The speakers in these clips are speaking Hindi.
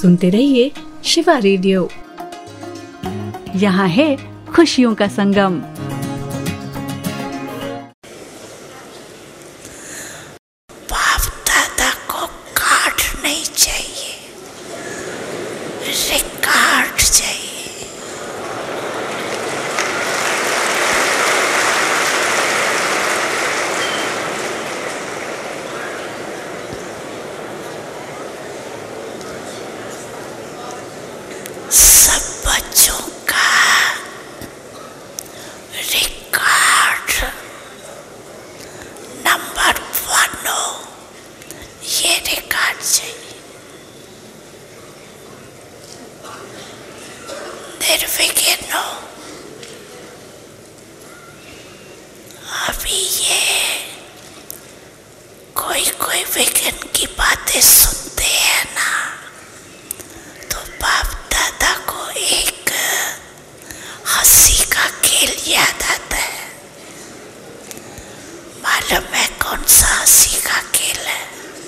सुनते रहिए शिवा रेडियो। यहाँ है खुशियों का संगम। बाप दादा को कार्ड नहीं चाहिए, रिकॉर्ड चाहिए। सब बच्चों का रिकॉर्ड नंबर 1 हो, ये रिकॉर्ड चाहिए। निर्विघ्न हो। अभी ये कोई विघ्न की बातें सुनते हैं ना, तो बाप दादा को एक हंसी का खेल याद आता है। मालूम है कौन सा हंसी का खेल है?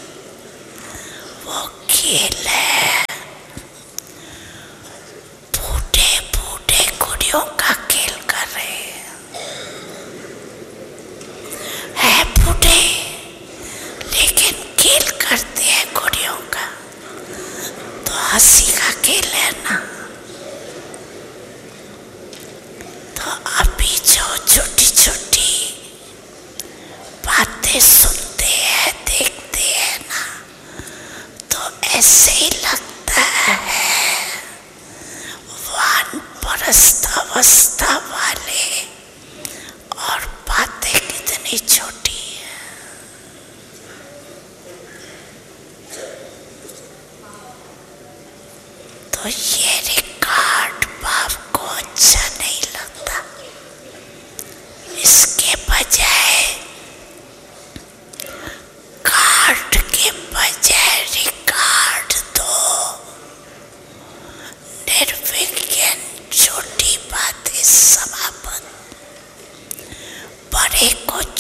वो खेल है बूढ़े बूढ़े गुड़ियों का खेल कर रहे हैं बूढ़े, लेकिन खेल करते हैं गुड़ियों का, तो हंसी का खेल है ना। तो अभी जो छोटी छोटी बातें सुनते हैं देखते हैं ना, तो ऐसे ही लगता है वानप्रस्थ अवस्था वाले, और बातें कितनी छोटी है। तो ये रिकॉर्ड बाप को अच्छा नहीं लगता। इसके बजाय कार्ड के बजाय रिकॉर्ड दो। निर्विघ्न छोटी बातें समापन, बड़े को